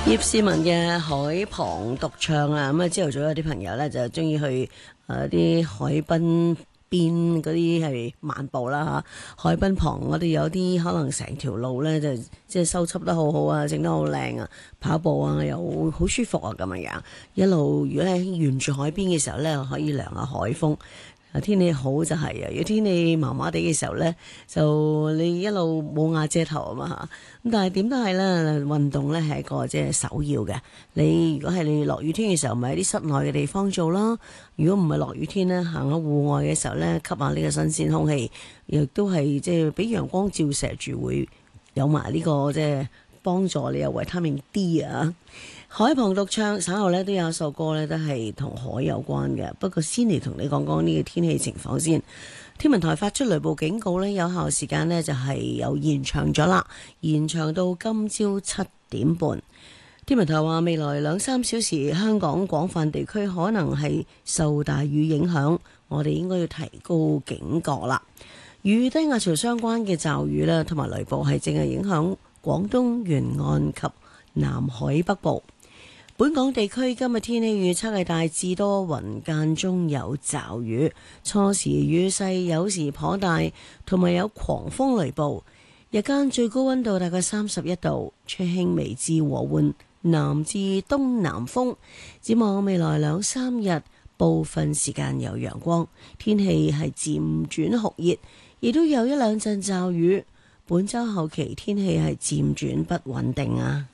葉倩文嘅海旁獨唱啊，咁啊朝頭早有啲朋友咧就中意去啲海濱邊嗰啲係漫步啦嚇，海濱旁我哋有啲可能成條路咧就即係修葺得好好啊，整得好靚啊，跑步啊又好舒服啊咁樣樣，一路如果喺沿住海邊嘅時候咧，可以涼下海風。天氣好就係啊，如果天氣麻麻地嘅時候呢，就你一路冇瓦遮頭啊嘛嚇。咁但係點都係啦，運動呢係一個即係首要嘅。你如果係你落雨天嘅時候，咪喺啲室內嘅地方做啦。如果唔係落雨天呢，行下戶外嘅時候呢，吸下呢個新鮮空氣，亦都係即係俾陽光照射住，會有埋呢個即係幫助你有維他命 D 啊。海旁獨唱稍後咧都有一首歌咧，都係同海有關嘅。不過先嚟同你講講呢個天氣情況先。天文台發出雷暴警告咧，有效時間呢就係有延長咗啦，延長到今朝7:30。天文台話未來2-3小時，香港廣泛地區可能係受大雨影響，我哋應該要提高警覺啦。與低壓槽相關嘅驟雨咧，同埋雷暴係正係影響廣東沿岸及南海北部。本港地區今日天氣預測係大致多雲，間中有驟雨，初時雨勢有時頗大，同埋有狂風雷暴。日間最高溫度大概31度，吹輕微至和緩南至東南風。展望未來2-3日，部分時間有陽光，天氣係漸轉酷熱，亦都有1-2陣驟雨。本週後期天氣係漸轉不穩定啊！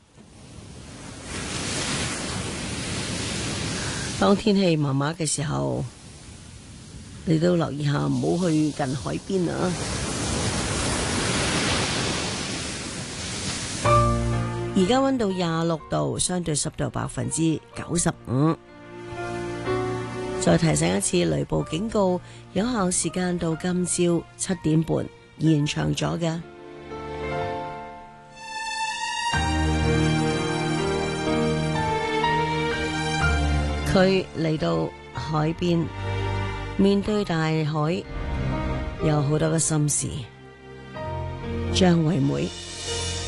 當天氣麻麻嘅時候，你都留意下，唔好去近海邊啊！而家溫度26度，相對濕度95%。再提醒一次，雷暴警告有效時間到今朝7:30，延長咗嘅。佢嚟到海邊，面對大海，有好多嘅心事。張惠妹。